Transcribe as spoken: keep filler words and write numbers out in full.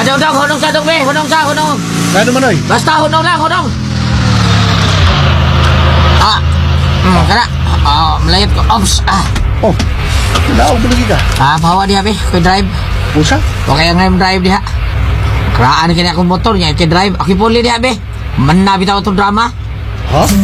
Dong, dong, hunong sa dong, be. Hunong sa, hunong. Kaya naman ay. Basta, hunong lang, hunong. Ah, hmm, kana. Ah, melayat ko. Ops, ah. Oh, naog mo lagi ka. Ah, pahawa diha, be. Ko'y drive. Pusa? Okay, ang ngayon drive diha. Kraan kini akong motor niya, kay drive. Aki puli diha, be. Man na bitaw itong drama. Ha?